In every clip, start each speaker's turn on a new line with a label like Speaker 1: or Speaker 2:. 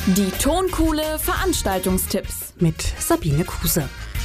Speaker 1: Die Tonkuhle Veranstaltungstipps
Speaker 2: mit Sabine Kuse.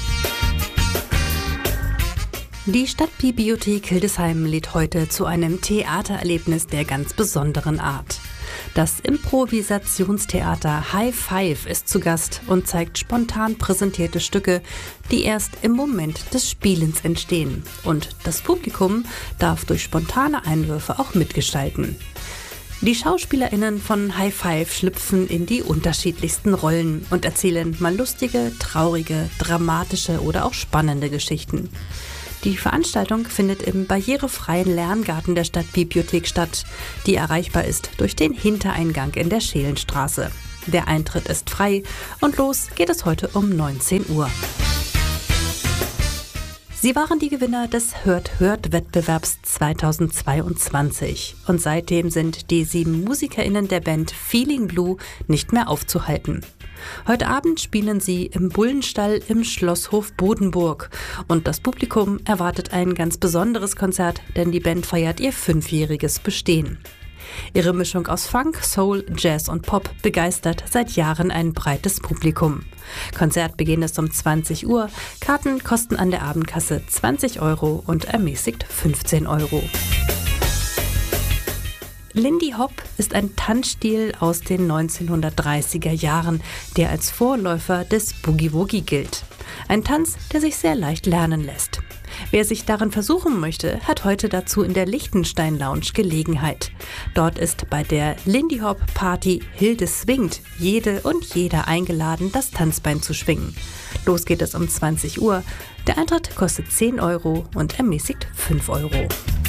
Speaker 2: Die Stadtbibliothek Hildesheim lädt heute zu einem Theatererlebnis der ganz besonderen Art. Das Improvisationstheater High Five ist zu Gast und zeigt spontan präsentierte Stücke, die erst im Moment des Spielens entstehen. Und das Publikum darf durch spontane Einwürfe auch mitgestalten. Die SchauspielerInnen von High Five schlüpfen in die unterschiedlichsten Rollen und erzählen mal lustige, traurige, dramatische oder auch spannende Geschichten. Die Veranstaltung findet im barrierefreien Lerngarten der Stadtbibliothek statt, die erreichbar ist durch den Hintereingang in der Scheelenstraße. Der Eintritt ist frei und los geht es heute um 19 Uhr. Sie waren die Gewinner des Hört-Hört-Wettbewerbs 2022 und seitdem sind die 7 MusikerInnen der Band Feeling Blue nicht mehr aufzuhalten. Heute Abend spielen sie im Bullenstall im Schlosshof Bodenburg und das Publikum erwartet ein ganz besonderes Konzert, denn die Band feiert ihr 5-jähriges Bestehen. Ihre Mischung aus Funk, Soul, Jazz und Pop begeistert seit Jahren ein breites Publikum. Konzertbeginn ist um 20 Uhr, Karten kosten an der Abendkasse 20 € und ermäßigt 15 €. Lindy Hop ist ein Tanzstil aus den 1930er Jahren, der als Vorläufer des Boogie Woogie gilt. Ein Tanz, der sich sehr leicht lernen lässt. Wer sich darin versuchen möchte, hat heute dazu in der Lichtenstein Lounge Gelegenheit. Dort ist bei der Lindy Hop Party Hilde swingt jede und jeder eingeladen, das Tanzbein zu schwingen. Los geht es um 20 Uhr. Der Eintritt kostet 10 € und ermäßigt 5 €.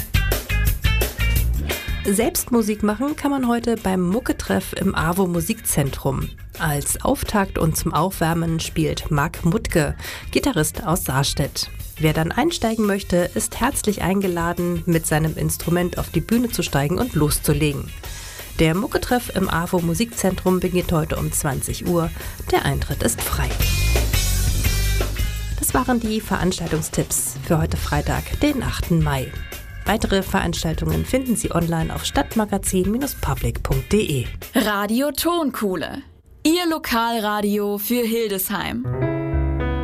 Speaker 2: Selbst Musik machen kann man heute beim Mucketreff im AWO Musikzentrum. Als Auftakt und zum Aufwärmen spielt Marc Muttke, Gitarrist aus Saarstedt. Wer dann einsteigen möchte, ist herzlich eingeladen, mit seinem Instrument auf die Bühne zu steigen und loszulegen. Der Mucketreff im AWO Musikzentrum beginnt heute um 20 Uhr. Der Eintritt ist frei. Das waren die Veranstaltungstipps für heute Freitag, den 8. Mai. Weitere Veranstaltungen finden Sie online auf stadtmagazin-public.de.
Speaker 1: Radio Tonkuhle, Ihr Lokalradio für Hildesheim.